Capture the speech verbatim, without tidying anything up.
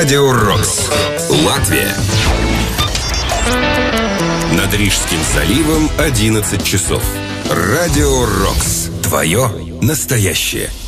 Радио Рокс. Латвия. Над Рижским заливом одиннадцать часов. Радио Рокс. Твое настоящее.